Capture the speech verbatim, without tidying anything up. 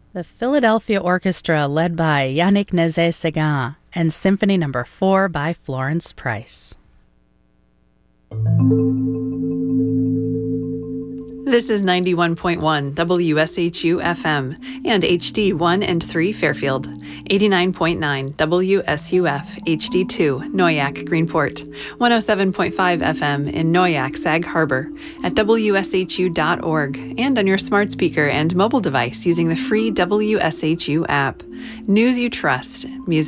The Philadelphia Orchestra, led by Yannick Nézet-Séguin, and Symphony Number four by Florence Price. This is ninety-one point one W S H U F M and H D one and three Fairfield, eighty-nine point nine W S U F H D two Noyac Greenport, one oh seven point five F M in Noyac Sag Harbor, at W S H U dot org, and on your smart speaker and mobile device using the free W S H U app. News you trust, music